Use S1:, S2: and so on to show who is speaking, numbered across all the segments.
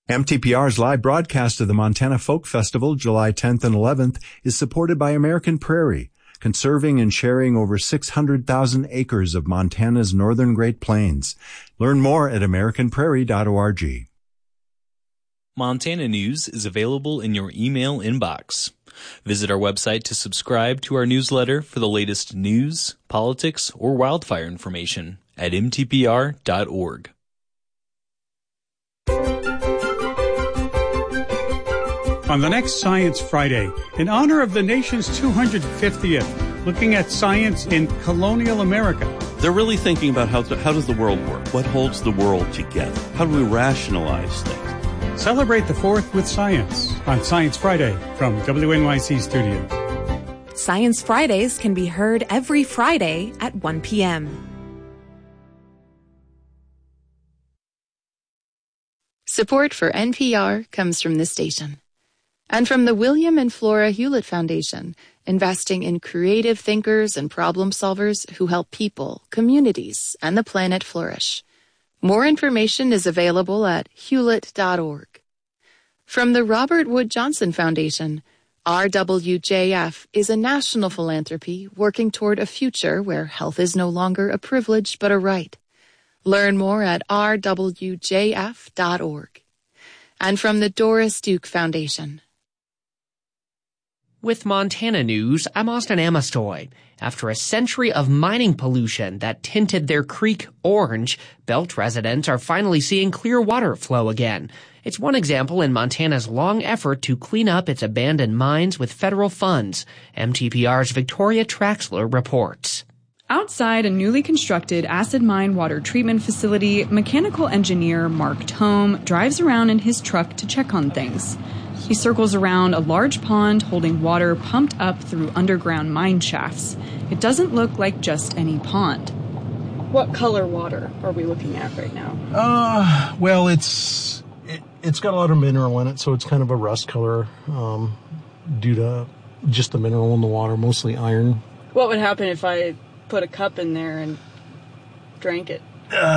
S1: MTPR's live broadcast of the Montana Folk Festival, July 10th and 11th, is supported by American Prairie, conserving and sharing over 600,000 acres of Montana's northern Great Plains. Learn more at americanprairie.org.
S2: Montana News is available in your email inbox. Visit our website to subscribe to our newsletter for the latest news, politics, or wildfire information at mtpr.org.
S3: On the next Science Friday, in honor of the nation's 250th, looking at science in colonial America.
S4: They're really thinking about how does the world work? What holds the world together? How do we rationalize things?
S3: Celebrate the 4th with science on Science Friday from WNYC Studios.
S5: Science Fridays can be heard every Friday at 1 p.m.
S6: Support for NPR comes from this station. And from the William and Flora Hewlett Foundation, investing in creative thinkers and problem solvers who help people, communities, and the planet flourish. More information is available at hewlett.org. From the Robert Wood Johnson Foundation, RWJF is a national philanthropy working toward a future where health is no longer a privilege but a right. Learn more at rwjf.org. And from the Doris Duke Foundation.
S7: With Montana News, I'm Austin Amestoy. After a century of mining pollution that tinted their creek orange, Belt residents are finally seeing clear water flow again. It's one example in Montana's long effort to clean up its abandoned mines with federal funds. MTPR's Victoria Traxler reports.
S8: Outside a newly constructed acid mine water treatment facility, mechanical engineer Mark Tome drives around in his truck to check on things. He circles around a large pond holding water pumped up through underground mine shafts. It doesn't look like just any pond.
S9: What color water are we looking at right now?
S10: Well, it's got a lot of mineral in it, so it's kind of a rust color due to just the mineral in the water, mostly iron.
S9: What would happen if I put a cup in there and drank it?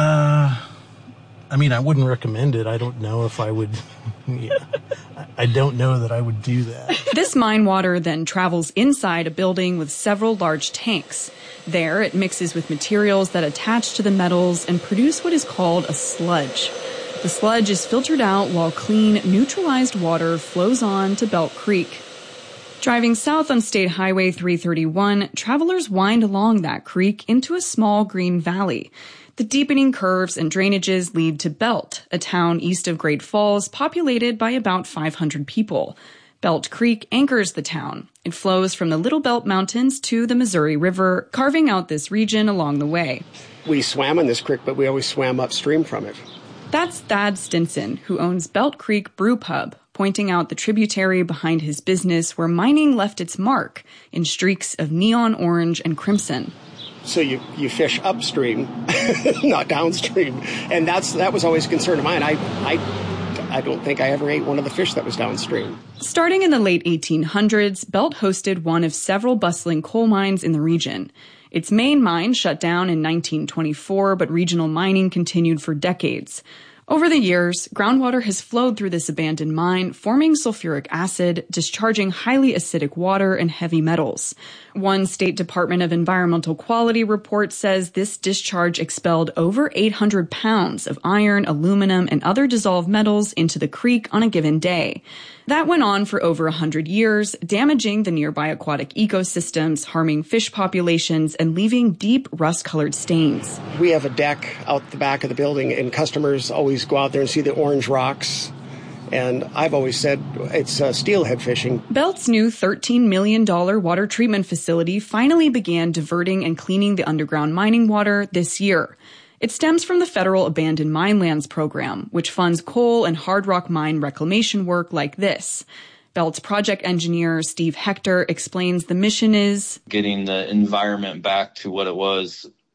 S10: I mean, I wouldn't recommend it. I don't know if I would. Yeah, I don't know that I would do that.
S8: This mine water then travels inside a building with several large tanks. There, it mixes with materials that attach to the metals and produce what is called a sludge. The sludge is filtered out while clean, neutralized water flows on to Belt Creek. Driving south on State Highway 331, travelers wind along that creek into a small green valley. The deepening curves and drainages lead to Belt, a town east of Great Falls populated by about 500 people. Belt Creek anchors the town. It flows from the Little Belt Mountains to the Missouri River, carving out this region along the way.
S11: We swam in this creek, but we always swam upstream from it.
S8: That's Thad Stinson, who owns Belt Creek Brew Pub, pointing out the tributary behind his business where mining left its mark in streaks of neon orange and crimson.
S11: So you fish upstream, not downstream. And that was always a concern of mine. I don't think I ever ate one of the fish that was downstream.
S8: Starting in the late 1800s, Belt hosted one of several bustling coal mines in the region. Its main mine shut down in 1924, but regional mining continued for decades. Over the years, groundwater has flowed through this abandoned mine, forming sulfuric acid, discharging highly acidic water and heavy metals. One State Department of Environmental Quality report says this discharge expelled over 800 pounds of iron, aluminum, and other dissolved metals into the creek on a given day. That went on for over 100 years, damaging the nearby aquatic ecosystems, harming fish populations, and leaving deep rust-colored stains.
S11: We have a deck out the back of the building, and customers always go out there and see the orange rocks. And I've always said it's steelhead fishing.
S8: Belt's new $13 million water treatment facility finally began diverting and cleaning the underground mining water this year. It stems from the federal Abandoned Mine Lands program, which funds coal and hard rock mine reclamation work like this. Belt's project engineer, Steve Hector, explains the mission is
S12: getting the environment back to what it was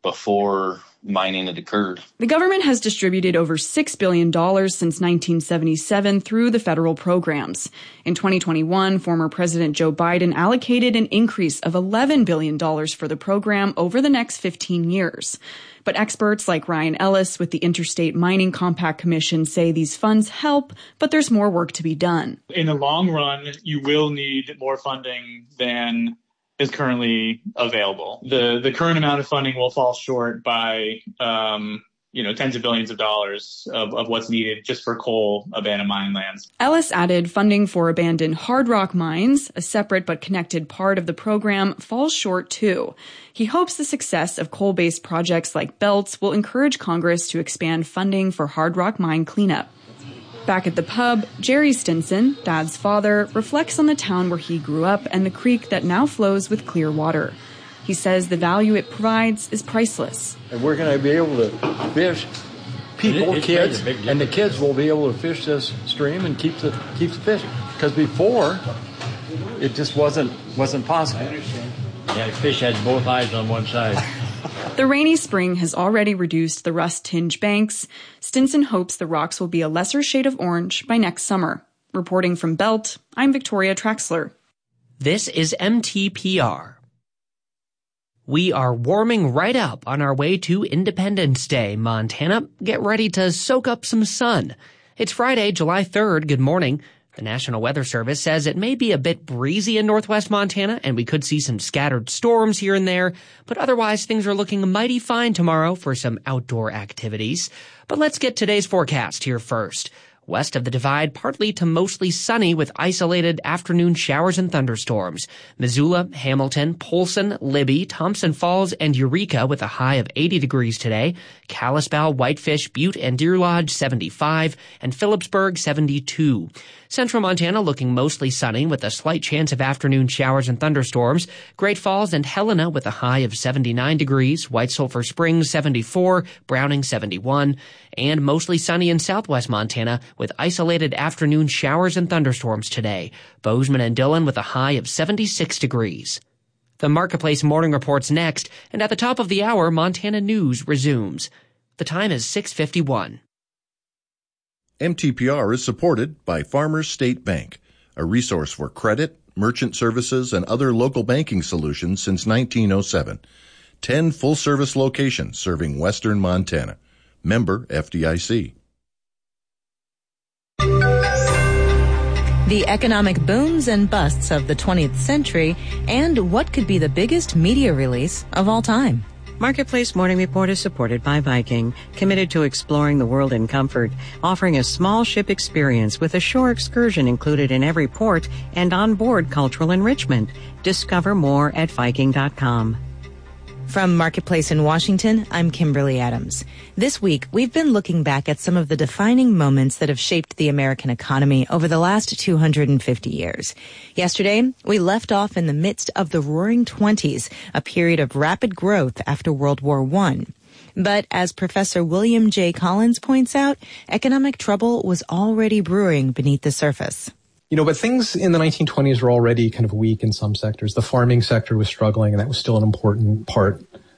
S12: before mining had occurred.
S8: The government has distributed over $6 billion since 1977 through the federal programs. In 2021, former President Joe Biden allocated an increase of $11 billion for the program over the next 15 years. But experts like Ryan Ellis with the Interstate Mining Compact Commission say these funds help, but there's more work to be done.
S13: In the long run, you will need more funding than is currently available. The current amount of funding will fall short by tens of billions of dollars of what's needed just for coal abandoned mine lands.
S8: Ellis added funding for abandoned hard rock mines, a separate but connected part of the program, falls short too. He hopes the success of coal-based projects like Belts will encourage Congress to expand funding for hard rock mine cleanup. Back at the pub, Jerry Stinson, Dad's father, reflects on the town where he grew up and the creek that now flows with clear water. He says the value it provides is priceless.
S14: And we're going to be able to fish, kids, and the kids will be able to fish this stream and keep the fishing. Because before, it just wasn't possible. I understand.
S15: Yeah, fish had both eyes on one side.
S8: The rainy spring has already reduced the rust-tinged banks. Stinson hopes the rocks will be a lesser shade of orange by next summer. Reporting from Belt, I'm Victoria Traxler.
S7: This is MTPR. We are warming right up on our way to Independence Day, Montana. Get ready to soak up some sun. It's Friday, July 3rd. Good morning. The National Weather Service says it may be a bit breezy in northwest Montana, and we could see some scattered storms here and there, but otherwise things are looking mighty fine tomorrow for some outdoor activities. But let's get today's forecast here first. West of the Divide, partly to mostly sunny with isolated afternoon showers and thunderstorms. Missoula, Hamilton, Polson, Libby, Thompson Falls, and Eureka with a high of 80 degrees today. Kalispell, Whitefish, Butte, and Deer Lodge, 75, and Phillipsburg, 72. Central Montana looking mostly sunny with a slight chance of afternoon showers and thunderstorms. Great Falls and Helena with a high of 79 degrees. White Sulphur Springs, 74. Browning, 71. And mostly sunny in southwest Montana with isolated afternoon showers and thunderstorms today. Bozeman and Dillon with a high of 76 degrees. The Marketplace Morning Report's next, and at the top of the hour, Montana News resumes. The time is 6:51.
S16: MTPR is supported by Farmers State Bank, a resource for credit, merchant services, and other local banking solutions since 1907. 10 full-service locations serving western Montana. Member FDIC.
S17: The economic booms and busts of the 20th century, and what could be the biggest media release of all time.
S18: Marketplace Morning Report is supported by Viking, committed to exploring the world in comfort, offering a small ship experience with a shore excursion included in every port and onboard cultural enrichment. Discover more at Viking.com.
S17: From Marketplace in Washington, I'm Kimberly Adams. This week, we've been looking back at some of the defining moments that have shaped the American economy over the last 250 years. Yesterday, we left off in the midst of the Roaring Twenties, a period of rapid growth after World War I. But as Professor William J. Collins points out, economic trouble was already brewing beneath the surface.
S10: But things in the 1920s were already kind of weak in some sectors. The farming sector was struggling, and that was still an important part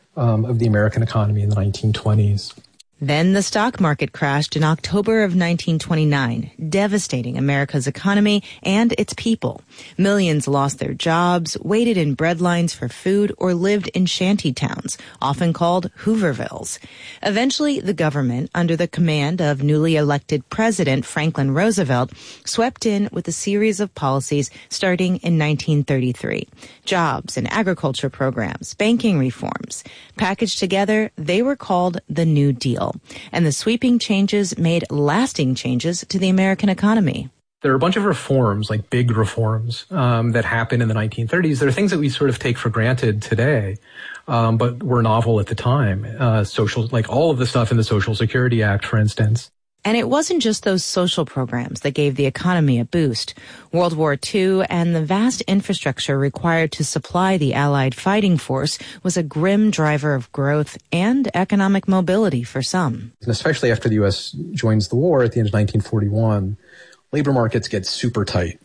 S10: of the American economy in the 1920s.
S17: Then the stock market crashed in October of 1929, devastating America's economy and its people. Millions lost their jobs, waited in bread lines for food, or lived in shanty towns, often called Hoovervilles. Eventually, the government, under the command of newly elected President Franklin Roosevelt, swept in with a series of policies starting in 1933. Jobs and agriculture programs, banking reforms. Packaged together, they were called the New Deal. And the sweeping changes made lasting changes to the American economy.
S10: There are a bunch of reforms, like big reforms, that happened in the 1930s. There are things that we sort of take for granted today, but were novel at the time. Like all of the stuff in the Social Security Act, for instance.
S17: And it wasn't just those social programs that gave the economy a boost. World War II and the vast infrastructure required to supply the Allied fighting force was a grim driver of growth and economic mobility for some.
S10: And especially after the U.S. joins the war at the end of 1941, labor markets get super tight.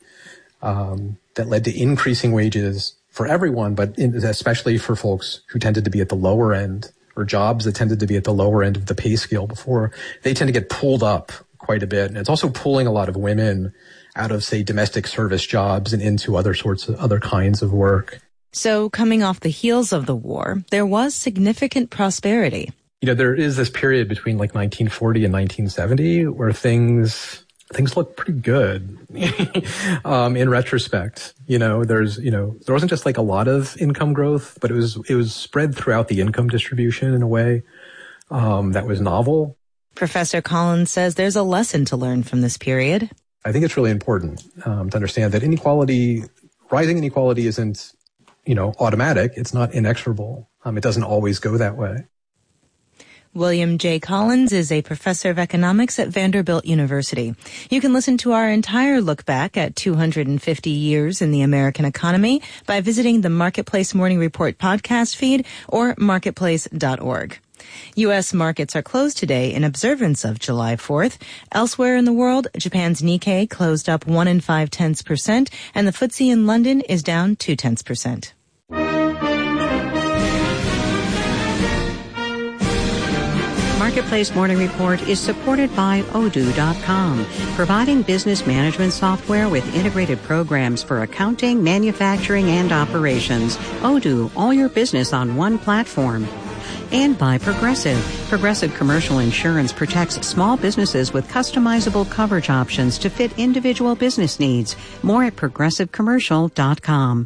S10: That led to increasing wages for everyone, but especially for folks who tended to be at the lower end or jobs that tended to be at the lower end of the pay scale before, they tend to get pulled up quite a bit. And it's also pulling a lot of women out of, say, domestic service jobs and into other kinds of work.
S17: So coming off the heels of the war, there was significant prosperity.
S10: There is this period between like 1940 and 1970 where things look pretty good. In retrospect, there wasn't just like a lot of income growth, but it was spread throughout the income distribution in a way that was novel.
S17: Professor Collins says there's a lesson to learn from this period.
S10: I think it's really important to understand that rising inequality isn't, automatic. It's not inexorable. It doesn't always go that way.
S17: William J. Collins is a professor of economics at Vanderbilt University. You can listen to our entire look back at 250 years in the American economy by visiting the Marketplace Morning Report podcast feed or marketplace.org. U.S. markets are closed today in observance of July 4th. Elsewhere in the world, Japan's Nikkei closed up 1 0.5%, and the FTSE in London is down 0.2%.
S18: Marketplace Morning Report is supported by Odoo.com, providing business management software with integrated programs for accounting, manufacturing, and operations. Odoo, all your business on one platform. And by Progressive. Progressive Commercial Insurance protects small businesses with customizable coverage options to fit individual business needs. More at progressivecommercial.com.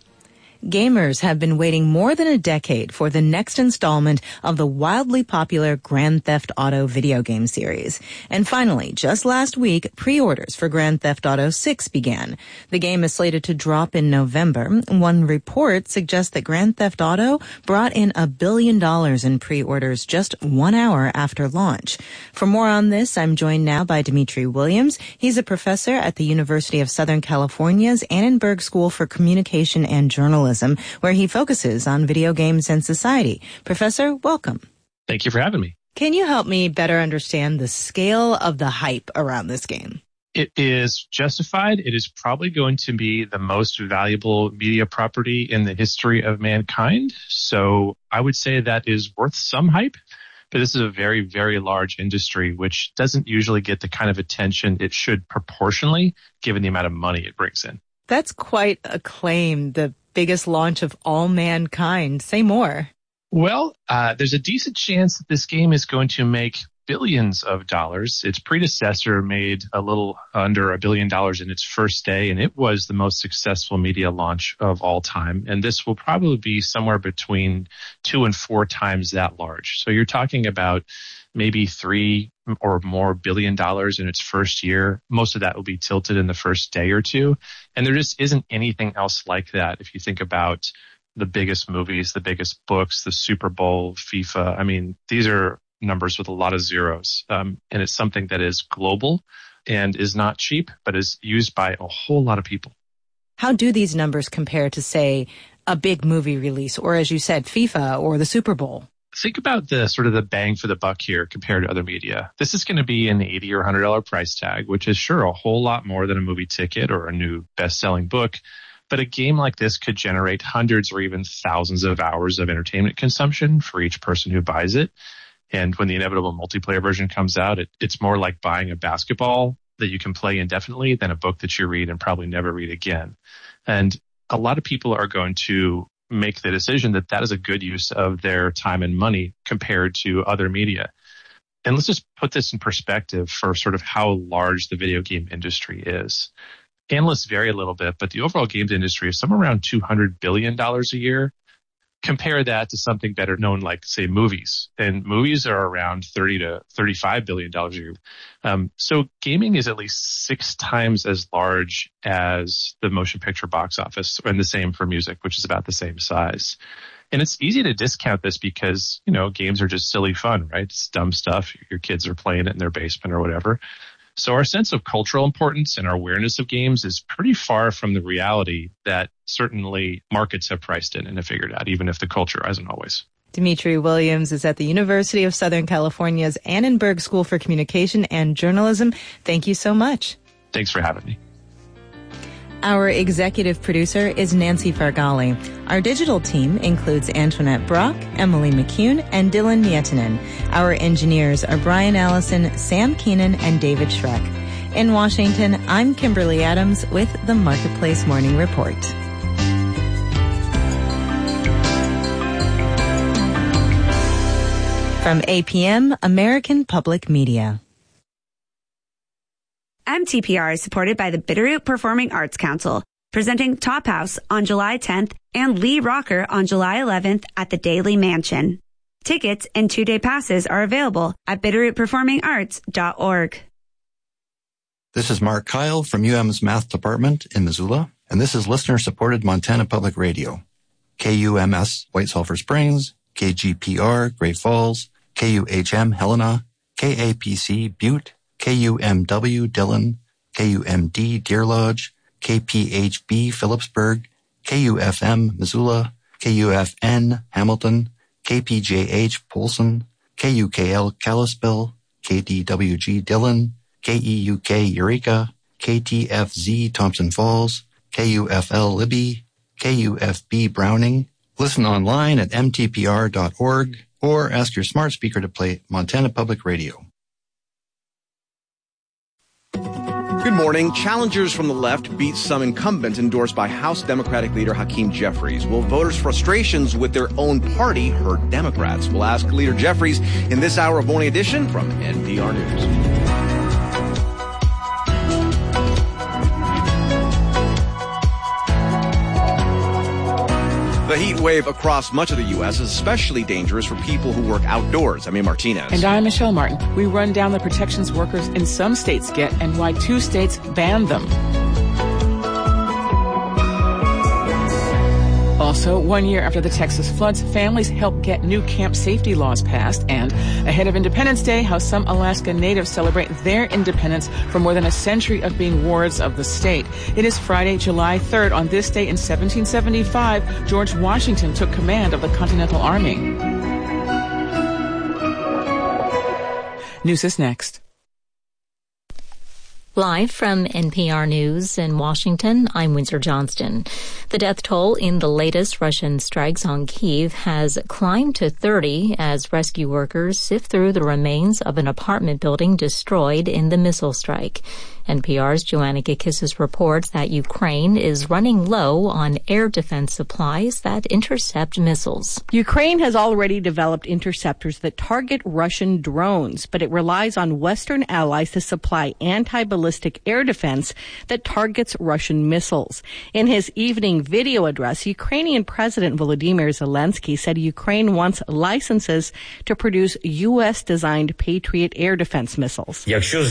S17: Gamers have been waiting more than a decade for the next installment of the wildly popular Grand Theft Auto video game series. And finally, just last week, pre-orders for Grand Theft Auto 6 began. The game is slated to drop in November. One report suggests that Grand Theft Auto brought in $1 billion in pre-orders just 1 hour after launch. For more on this, I'm joined now by Dimitri Williams. He's a professor at the University of Southern California's Annenberg School for Communication and Journalism, where he focuses on video games and society. Professor, welcome.
S19: Thank you for having me.
S17: Can you help me better understand the scale of the hype around this game?
S19: It is justified. It is probably going to be the most valuable media property in the history of mankind. So I would say that is worth some hype. But this is a very, very large industry, which doesn't usually get the kind of attention it should proportionally, given the amount of money it brings in.
S17: That's quite a claim, the biggest launch of all mankind. Say more.
S19: Well, there's a decent chance that this game is going to make billions of dollars. Its predecessor made a little under $1 billion in its first day, and it was the most successful media launch of all time. And this will probably be somewhere between 2 and 4 times that large. So you're talking about maybe $3 or more billion in its first year. Most of that will be tilted in the first day or two. And there just isn't anything else like that. If you think about the biggest movies, the biggest books, the Super Bowl, FIFA, I mean, these are numbers with a lot of zeros. And it's something that is global and is not cheap, but is used by a whole lot of people.
S17: How do these numbers compare to, say, a big movie release, or as you said, FIFA or the Super Bowl?
S19: Think about the sort of the bang for the buck here compared to other media. This is going to be an $80 or $100 price tag, which is sure a whole lot more than a movie ticket or a new best-selling book. But a game like this could generate hundreds or even thousands of hours of entertainment consumption for each person who buys it. And when the inevitable multiplayer version comes out, it's more like buying a basketball that you can play indefinitely than a book that you read and probably never read again. And a lot of people are going to make the decision that that is a good use of their time and money compared to other media. And let's just put this in perspective for sort of how large the video game industry is. Analysts vary a little bit, but the overall games industry is somewhere around $200 billion a year. Compare that to something better known like, say, movies. And movies are around $30 to $35 billion a year. So gaming is at least 6 times as large as the motion picture box office, and the same for music, which is about the same size. And it's easy to discount this because, games are just silly fun, right? It's dumb stuff. Your kids are playing it in their basement or whatever. So our sense of cultural importance and our awareness of games is pretty far from the reality that certainly markets have priced in and have figured out, even if the culture hasn't always.
S17: Dimitri Williams is at the University of Southern California's Annenberg School for Communication and Journalism. Thank you so much.
S19: Thanks for having me.
S17: Our executive producer is Nancy Fargali. Our digital team includes Antoinette Brock, Emily McCune, and Dylan Mietinen. Our engineers are Brian Allison, Sam Keenan, and David Schreck. In Washington, I'm Kimberly Adams with the Marketplace Morning Report. From APM, American Public Media.
S20: MTPR is supported by the Bitterroot Performing Arts Council, presenting Top House on July 10th and Lee Rocker on July 11th at the Daily Mansion. Tickets and 2-day passes are available at bitterrootperformingarts.org.
S21: This is Mark Kyle from UM's Math Department in Missoula, and this is listener-supported Montana Public Radio. KUMS White Sulphur Springs, KGPR Great Falls, KUHM Helena, KAPC Butte, KUMW Dillon, KUMD Deer Lodge, KPHB Phillipsburg, KUFM Missoula, KUFN Hamilton, KPJH Polson, KUKL Kalispell, KDWG Dillon, KEUK Eureka, KTFZ Thompson Falls, KUFL Libby, KUFB Browning. Listen online at mtpr.org or ask your smart speaker to play Montana Public Radio.
S22: Good morning. Challengers from the left beat some incumbent endorsed by House Democratic leader Hakeem Jeffries. Will voters' frustrations with their own party hurt Democrats? We'll ask Leader Jeffries in this hour of Morning Edition from NPR News. The heat wave across much of the U.S. is especially dangerous for people who work outdoors. I'm Martinez.
S23: And I'm Michelle Martin. We run down the protections workers in some states get and why 2 states banned them. Also, 1 year after the Texas floods, families helped get new camp safety laws passed. And ahead of Independence Day, how some Alaska Natives celebrate their independence for more than a century of being wards of the state. It is Friday, July 3rd. On this day in 1775, George Washington took command of the Continental Army. News is next.
S24: Live from NPR News in Washington, I'm Windsor Johnston. The death toll in the latest Russian strikes on Kyiv has climbed to 30 as rescue workers sift through the remains of an apartment building destroyed in the missile strike. NPR's Joanna Gakissis reports that Ukraine is running low on air defense supplies that intercept missiles.
S25: Ukraine has already developed interceptors that target Russian drones, but it relies on Western allies to supply anti-ballistic air defense that targets Russian missiles. In his evening video address, Ukrainian President Volodymyr Zelensky said Ukraine wants licenses to produce U.S.-designed Patriot air defense missiles.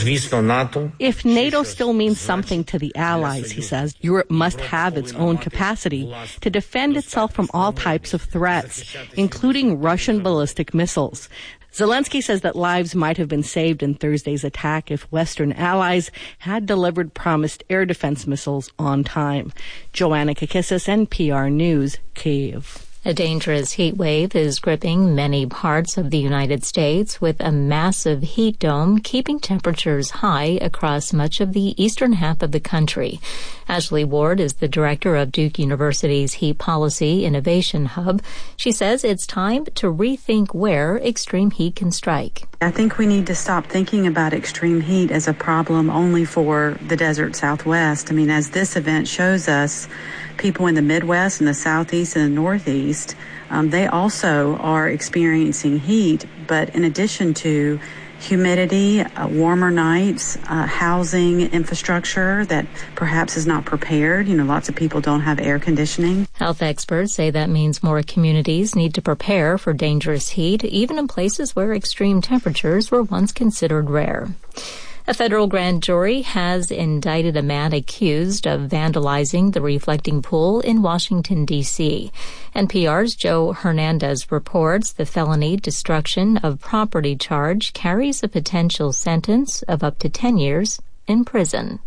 S25: If NATO still means something to the allies, he says, Europe must have its own capacity to defend itself from all types of threats, including Russian ballistic missiles. Zelensky says that lives might have been saved in Thursday's attack if Western allies had delivered promised air defense missiles on time. Joanna Kakissis, NPR News, Kyiv.
S24: A dangerous heat wave is gripping many parts of the United States with a massive heat dome keeping temperatures high across much of the eastern half of the country. Ashley Ward is the director of Duke University's Heat Policy Innovation Hub. She says it's time to rethink where extreme heat can strike.
S26: I think we need to stop thinking about extreme heat as a problem only for the desert Southwest. I mean, as this event shows us, people in the Midwest and the Southeast and the Northeast, they also are experiencing heat. But in addition to humidity, warmer nights, housing infrastructure that perhaps is not prepared. Lots of people don't have air conditioning.
S24: Health experts say that means more communities need to prepare for dangerous heat, even in places where extreme temperatures were once considered rare. A federal grand jury has indicted a man accused of vandalizing the reflecting pool in Washington, D.C. NPR's Joe Hernandez reports the felony destruction of property charge carries a potential sentence of up to 10 years in prison.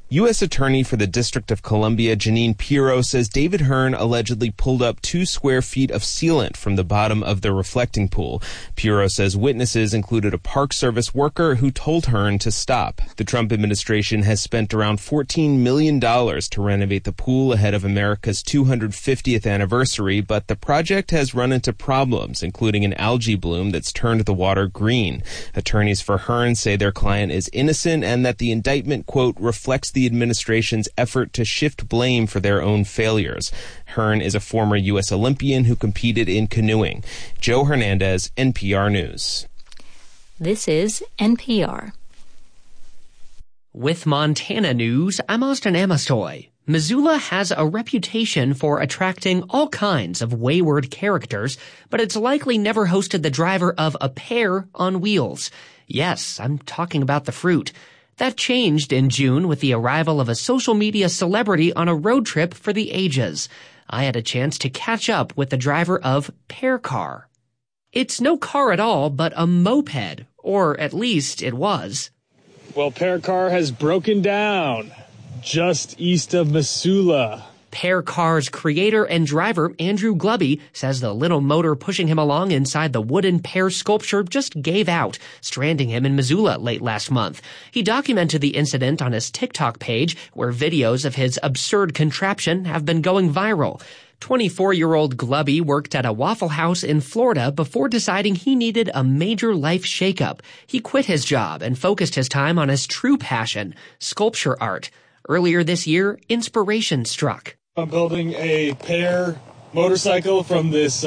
S1: U.S. Attorney for the District of Columbia, Janine Pirro, says David Hearn allegedly pulled up 2 square feet of sealant from the bottom of the reflecting pool. Pirro says witnesses included a Park Service worker who told Hearn to stop. The Trump administration has spent around $14 million to renovate the pool ahead of America's 250th anniversary, but the project has run into problems, including an algae bloom that's turned the water green. Attorneys for Hearn say their client is innocent and that the indictment, quote, reflects the administration's effort to shift blame for their own failures. Hearn is a former U.S. Olympian who competed in canoeing. Joe Hernandez, NPR News.
S24: This is NPR.
S7: With Montana news, I'm Austin Amastoy. Missoula has a reputation for attracting all kinds of wayward characters, but it's likely never hosted the driver of a pear on wheels. Yes, I'm talking about the fruit. That changed in June with the arrival of a social media celebrity on a road trip for the ages. I had a chance to catch up with the driver of Pear Car. It's no car at all, but a moped, or at least it was.
S2: Well, Pear Car has broken down just east of Missoula.
S7: Pear Car's creator and driver, Andrew Glubby, says the little motor pushing him along inside the wooden pear sculpture just gave out, stranding him in Missoula late last month. He documented the incident on his TikTok page, where videos of his absurd contraption have been going viral. 24-year-old Glubby worked at a Waffle House in Florida before deciding he needed a major life shakeup. He quit his job and focused his time on his true passion, sculpture art. Earlier this year, inspiration struck.
S2: I'm building a pear motorcycle from this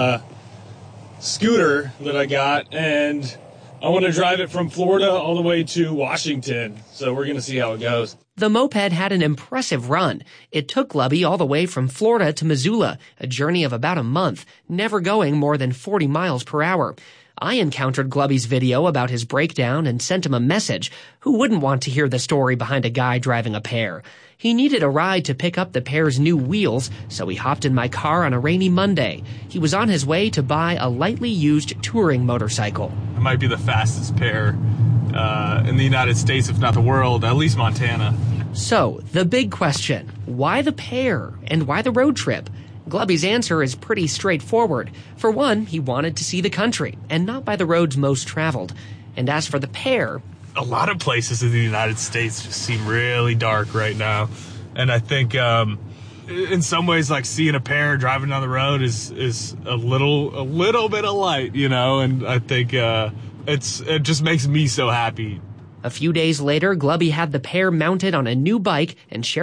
S2: scooter that I got, and I want to drive it from Florida all the way to Washington. So we're going to see how it goes.
S7: The moped had an impressive run. It took Glubby all the way from Florida to Missoula, a journey of about a month, never going more than 40 miles per hour. I encountered Glubby's video about his breakdown and sent him a message. Who wouldn't want to hear the story behind a guy driving a pear? He needed a ride to pick up the pear's new wheels, so he hopped in my car on a rainy Monday. He was on his way to buy a lightly used touring motorcycle.
S2: It might be the fastest pear in the United States, if not the world, at least Montana.
S7: So, the big question, why the pear and why the road trip? Glubby's answer is pretty straightforward. For one, he wanted to see the country, and not by the roads most traveled. And as for the pear,
S2: a lot of places in the United States just seem really dark right now. And I think in some ways, like seeing a pear driving down the road is a little bit of light, you know, and I think it just makes me so happy.
S7: A few days later, Glubby had the pear mounted on a new bike and shared